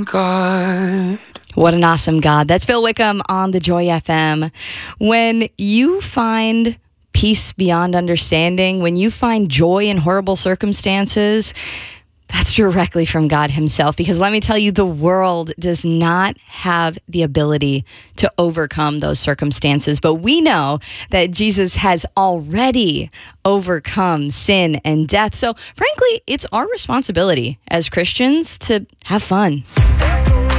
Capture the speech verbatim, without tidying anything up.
God. What an awesome God. That's Phil Wickham on the Joy F M. When you find peace beyond understanding, when you find joy in horrible circumstances, that's directly from God himself. Because let me tell you, the world does not have the ability to overcome those circumstances. But we know that Jesus has already overcome sin and death. So frankly, it's our responsibility as Christians to have fun.